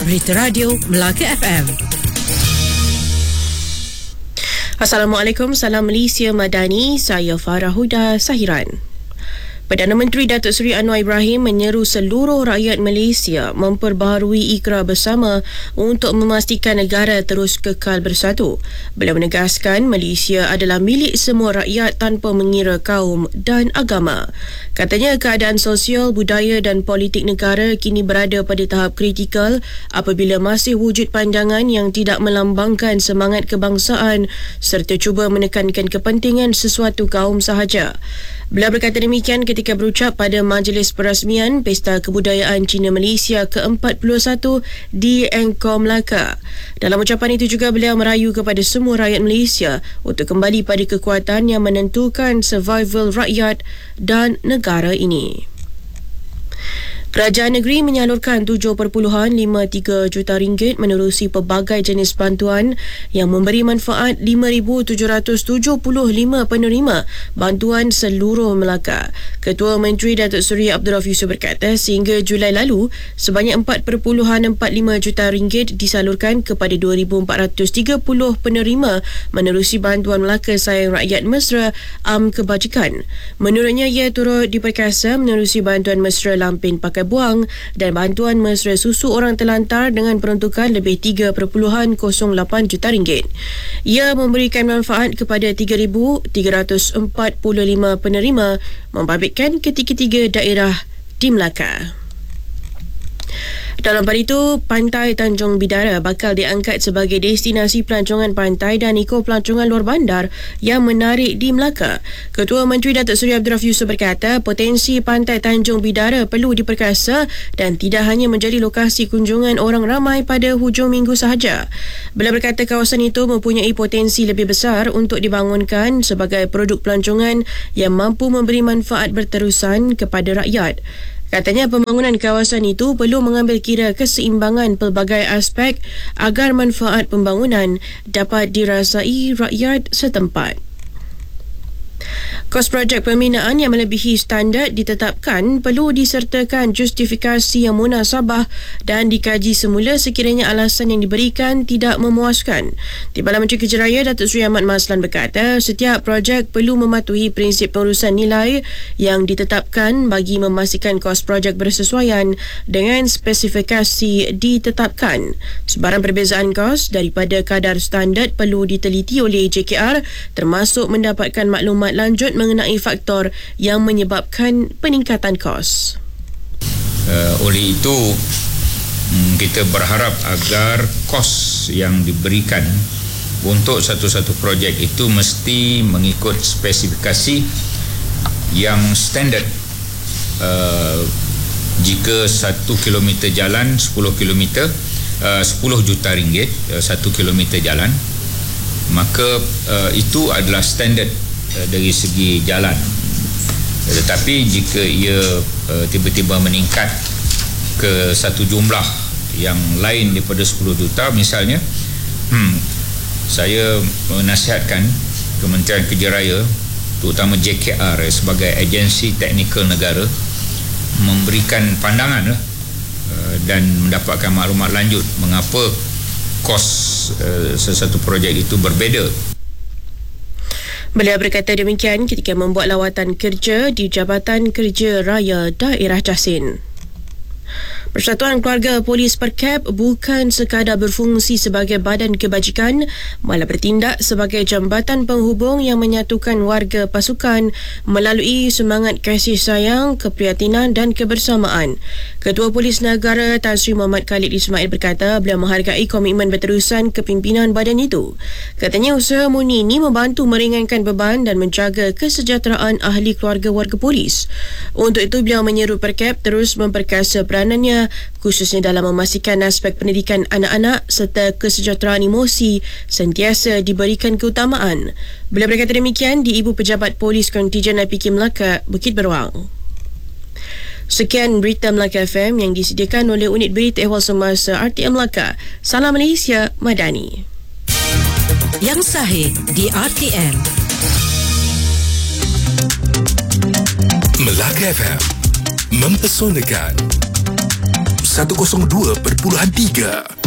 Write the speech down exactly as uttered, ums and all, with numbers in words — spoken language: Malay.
Berita Radio Melaka F M. Assalamualaikum, salam Malaysia Madani. Saya Farah Huda Sahiran. Perdana Menteri Datuk Seri Anwar Ibrahim menyeru seluruh rakyat Malaysia memperbaharui ikrar bersama untuk memastikan negara terus kekal bersatu. Beliau menegaskan Malaysia adalah milik semua rakyat tanpa mengira kaum dan agama. Katanya keadaan sosial, budaya dan politik negara kini berada pada tahap kritikal apabila masih wujud pandangan yang tidak melambangkan semangat kebangsaan serta cuba menekankan kepentingan sesuatu kaum sahaja. Beliau berkata demikian ketika berucap pada Majlis Perasmian Pesta Kebudayaan Cina Malaysia ke empat puluh satu di Angkor Melaka. Dalam ucapan itu juga beliau merayu kepada semua rakyat Malaysia untuk kembali pada kekuatan yang menentukan survival rakyat dan negara ini. Kerajaan negeri menyalurkan tujuh perpuluhan lima tiga juta ringgit menerusi pelbagai jenis bantuan yang memberi manfaat lima ribu tujuh ratus tujuh puluh lima penerima bantuan seluruh Melaka. Ketua Menteri Datuk Seri Abdul Rauf Yusof berkata sehingga Julai lalu sebanyak empat perpuluhan empat lima juta ringgit disalurkan kepada dua ribu empat ratus tiga puluh penerima menerusi bantuan Melaka Sayang Rakyat Mesra Am Kebajikan. Menurutnya ia turut diperkasa menerusi bantuan mesra lampin pakai buang dan bantuan mesra susu orang terlantar dengan peruntukan lebih tiga perpuluhan kosong lapan juta ringgit. Ia memberikan manfaat kepada tiga ribu tiga ratus empat puluh lima penerima membabitkan ketiga-tiga daerah di Melaka. Dalam pada itu, Pantai Tanjung Bidara bakal diangkat sebagai destinasi pelancongan pantai dan eko-pelancongan luar bandar yang menarik di Melaka. Ketua Menteri Datuk Seri Abdul Rauf Yusof berkata, potensi Pantai Tanjung Bidara perlu diperkasa dan tidak hanya menjadi lokasi kunjungan orang ramai pada hujung minggu sahaja. Beliau berkata kawasan itu mempunyai potensi lebih besar untuk dibangunkan sebagai produk pelancongan yang mampu memberi manfaat berterusan kepada rakyat. Katanya pembangunan kawasan itu perlu mengambil kira keseimbangan pelbagai aspek agar manfaat pembangunan dapat dirasai rakyat setempat. Kos projek pembinaan yang melebihi standard ditetapkan perlu disertakan justifikasi yang munasabah dan dikaji semula sekiranya alasan yang diberikan tidak memuaskan. Timbalan Menteri Kejaraya Datuk Seri Ahmad Maslan berkata setiap projek perlu mematuhi prinsip pengurusan nilai yang ditetapkan bagi memastikan kos projek bersesuaian dengan spesifikasi ditetapkan. Sebarang perbezaan kos daripada kadar standard perlu diteliti oleh J K R termasuk mendapatkan maklumat lanjut mengenai faktor yang menyebabkan peningkatan kos. Uh, oleh itu, kita berharap agar kos yang diberikan untuk satu-satu projek itu mesti mengikut spesifikasi yang standard. Uh, jika satu kilometer jalan sepuluh kilometer, uh, sepuluh juta ringgit uh, satu kilometer jalan, maka uh, itu adalah standard dari segi jalan. Tetapi jika ia uh, tiba-tiba meningkat ke satu jumlah yang lain daripada sepuluh juta misalnya, hmm, saya menasihatkan Kementerian Kejaraya terutama J K R sebagai agensi teknikal negara memberikan pandangan uh, dan mendapatkan maklumat lanjut mengapa kos uh, sesuatu projek itu berbeza. Beliau berkata demikian ketika membuat lawatan kerja di Jabatan Kerja Raya Daerah Jasin. Persatuan Keluarga Polis Perkap bukan sekadar berfungsi sebagai badan kebajikan, malah bertindak sebagai jambatan penghubung yang menyatukan warga pasukan melalui semangat kasih sayang, keprihatinan dan kebersamaan. Ketua Polis Negara Tan Sri Muhammad Khalid Ismail berkata beliau menghargai komitmen berterusan kepimpinan badan itu. Katanya usaha murni ini membantu meringankan beban dan menjaga kesejahteraan ahli keluarga warga polis. Untuk itu beliau menyeru Perkap terus memperkasa peranannya khususnya dalam memastikan aspek pendidikan anak-anak serta kesejahteraan emosi sentiasa diberikan keutamaan. Beliau berkata demikian di Ibu Pejabat Polis Kontijen I P K Melaka, Bukit Beruang. Sekian berita Melaka F M yang disediakan oleh Unit Berita Ehwal Semasa R T M Melaka. Salam Malaysia Madani. Yang sahih di R T M. Melaka F M mempesonakan seratus dua perpuluhan tiga.